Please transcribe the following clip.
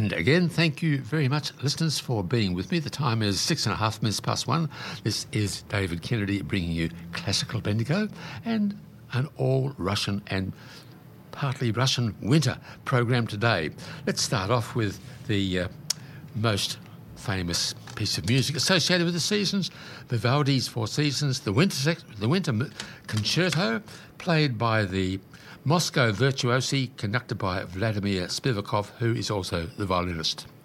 And again, thank you very much, listeners, for being with me. The time is 1:06 This is David Kennedy bringing you Classical Bendigo and an all-Russian and partly Russian winter program today. Let's start off with the most famous piece of music associated with the seasons, Vivaldi's Four Seasons, the Winter Concerto, played by the Moscow Virtuosi, conducted by Vladimir Spivakov, who is also the violinist.